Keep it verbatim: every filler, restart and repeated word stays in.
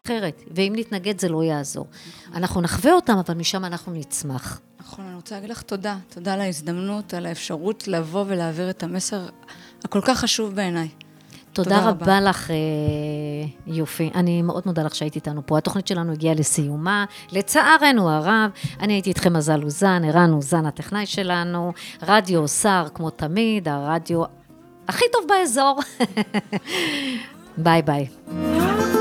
אחרת, ואם נתנגד זה לא יעזור. אנחנו נחווה אותם, אבל משם אנחנו נצמח. נכון, אני רוצה להגיד לך תודה. תודה על ההזדמנות, על האפשרות לבוא ולהעביר את המסר הכל כך חשוב בעיניי. תודה רבה לך, יופי. אני מאוד מודה לך שהיית איתנו פה. התוכנית שלנו הגיעה לסיומה. לצערנו הרב, אני הייתי איתכם מזל אוזן, ערן אוזן הטכנאי שלנו, רדיו שר כמו תמיד, הרדיו הכי טוב באזור. ביי ביי.